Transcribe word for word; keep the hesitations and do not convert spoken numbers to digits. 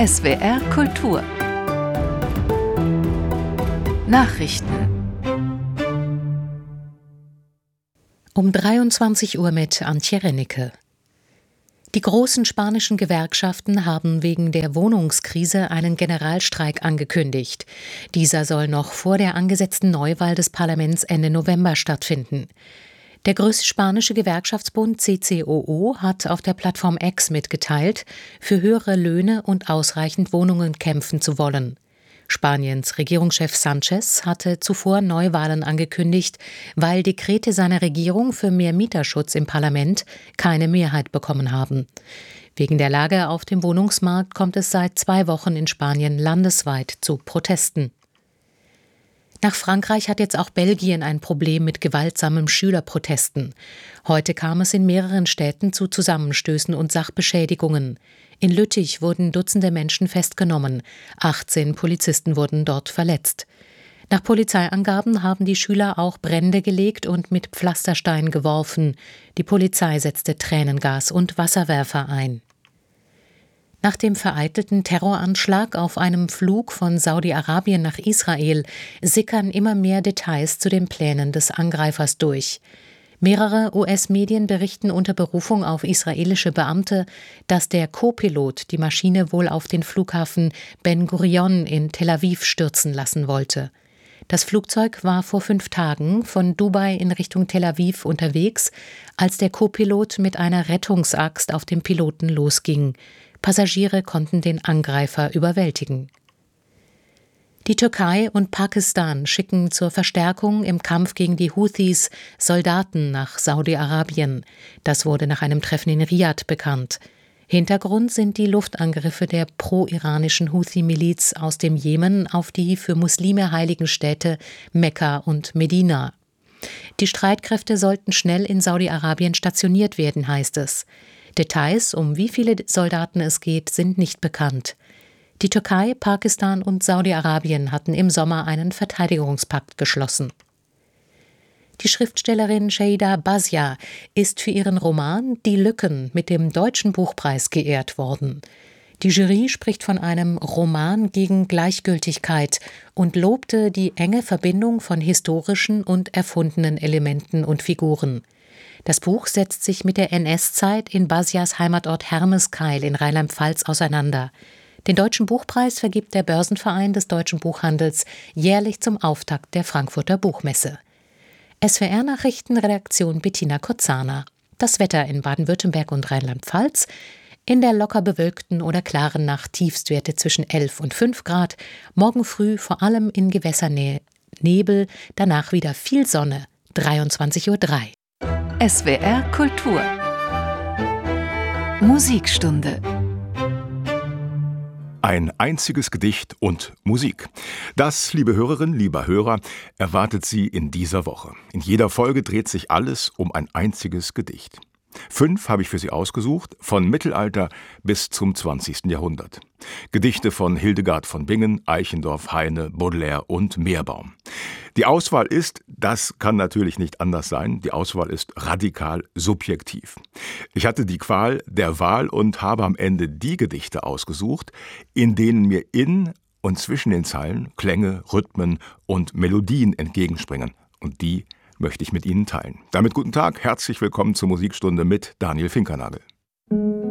S W R Kultur Nachrichten um dreiundzwanzig Uhr mit Antje Rennecke. Die großen spanischen Gewerkschaften haben wegen der Wohnungskrise einen Generalstreik angekündigt. Dieser soll noch vor der angesetzten Neuwahl des Parlaments Ende November stattfinden. Der größte spanische Gewerkschaftsbund C C O O hat auf der Plattform X mitgeteilt, für höhere Löhne und ausreichend Wohnungen kämpfen zu wollen. Spaniens Regierungschef Sánchez hatte zuvor Neuwahlen angekündigt, weil Dekrete seiner Regierung für mehr Mieterschutz im Parlament keine Mehrheit bekommen haben. Wegen der Lage auf dem Wohnungsmarkt kommt es seit zwei Wochen in Spanien landesweit zu Protesten. Nach Frankreich hat jetzt auch Belgien ein Problem mit gewaltsamen Schülerprotesten. Heute kam es in mehreren Städten zu Zusammenstößen und Sachbeschädigungen. In Lüttich wurden Dutzende Menschen festgenommen. achtzehn Polizisten wurden dort verletzt. Nach Polizeiangaben haben die Schüler auch Brände gelegt und mit Pflastersteinen geworfen. Die Polizei setzte Tränengas und Wasserwerfer ein. Nach dem vereitelten Terroranschlag auf einem Flug von Saudi-Arabien nach Israel sickern immer mehr Details zu den Plänen des Angreifers durch. Mehrere U S-Medien berichten unter Berufung auf israelische Beamte, dass der Co-Pilot die Maschine wohl auf den Flughafen Ben Gurion in Tel Aviv stürzen lassen wollte. Das Flugzeug war vor fünf Tagen von Dubai in Richtung Tel Aviv unterwegs, als der Co-Pilot mit einer Rettungsaxt auf den Piloten losging. Passagiere konnten den Angreifer überwältigen. Die Türkei und Pakistan schicken zur Verstärkung im Kampf gegen die Houthis Soldaten nach Saudi-Arabien. Das wurde nach einem Treffen in Riad bekannt. Hintergrund sind die Luftangriffe der pro-iranischen Houthi-Miliz aus dem Jemen auf die für Muslime heiligen Städte Mekka und Medina. Die Streitkräfte sollten schnell in Saudi-Arabien stationiert werden, heißt es. Details, um wie viele Soldaten es geht, sind nicht bekannt. Die Türkei, Pakistan und Saudi-Arabien hatten im Sommer einen Verteidigungspakt geschlossen. Die Schriftstellerin Şeyda Bazia ist für ihren Roman »Die Lücken« mit dem Deutschen Buchpreis geehrt worden. Die Jury spricht von einem Roman gegen Gleichgültigkeit und lobte die enge Verbindung von historischen und erfundenen Elementen und Figuren. Das Buch setzt sich mit der N S-Zeit in Bazias Heimatort Hermeskeil in Rheinland-Pfalz auseinander. Den Deutschen Buchpreis vergibt der Börsenverein des deutschen Buchhandels jährlich zum Auftakt der Frankfurter Buchmesse. S W R-Nachrichten, Redaktion Bettina Kozana. Das Wetter in Baden-Württemberg und Rheinland-Pfalz. In der locker bewölkten oder klaren Nacht Tiefstwerte zwischen elf und fünf Grad. Morgen früh vor allem in Gewässernähe Nebel, danach wieder viel Sonne. dreiundzwanzig Uhr drei. S W R Kultur Musikstunde. Ein einziges Gedicht und Musik. Das, liebe Hörerinnen, lieber Hörer, erwartet Sie in dieser Woche. In jeder Folge dreht sich alles um ein einziges Gedicht. Fünf habe ich für Sie ausgesucht, von Mittelalter bis zum zwanzigsten Jahrhundert. Gedichte von Hildegard von Bingen, Eichendorff, Heine, Baudelaire und Meerbaum. Die Auswahl ist, das kann natürlich nicht anders sein, die Auswahl ist radikal subjektiv. Ich hatte die Qual der Wahl und habe am Ende die Gedichte ausgesucht, in denen mir in und zwischen den Zeilen Klänge, Rhythmen und Melodien entgegenspringen. Und die möchte ich mit Ihnen teilen. Damit guten Tag, herzlich willkommen zur Musikstunde mit Daniel Finkernagel.